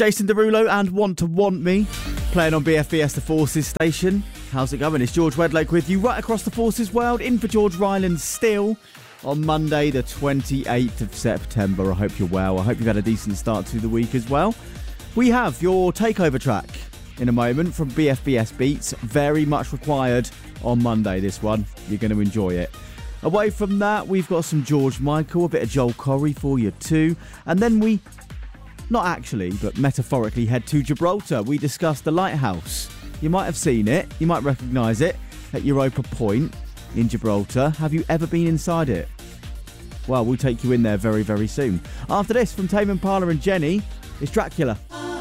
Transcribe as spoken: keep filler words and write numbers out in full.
Jason Derulo and Want to Want Me, playing on B F B S The Forces station. How's it going? It's George Wedloke with you right across the Forces world, in for George Ryland still on Monday the twenty-eighth of September. I hope you're well. I hope you've had a decent start to the week as well. We have your takeover track in a moment from B F B S Beats. Very much required on Monday, this one. You're going to enjoy it. Away from that, we've got some George Michael, a bit of Joel Corry for you too. And then we, not actually, but metaphorically, head to Gibraltar. We discussed the lighthouse. You might have seen it. You might recognise it at Europa Point in Gibraltar. Have you ever been inside it? Well, we'll take you in there very, very soon. After this, from Tame Impala and Jenny, it's Dracula.